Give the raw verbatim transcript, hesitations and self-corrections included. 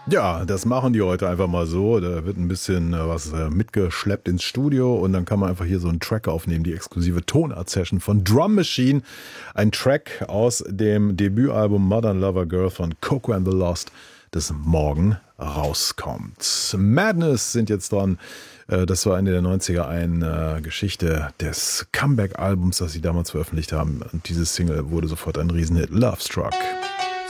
Ja, das machen die heute einfach mal so. Da wird ein bisschen äh, was äh, mitgeschleppt ins Studio und dann kann man einfach hier so einen Track aufnehmen, die exklusive Tonart-Session von Drum Machine. Ein Track aus dem Debütalbum Modern Lover Girl von Coco and the Lost, das morgen rauskommt. Madness sind jetzt dran. Äh, das war Ende der neunziger eine äh, Geschichte des Comeback-Albums, das sie damals veröffentlicht haben. Und diese Single wurde sofort ein Riesenhit. Love Struck.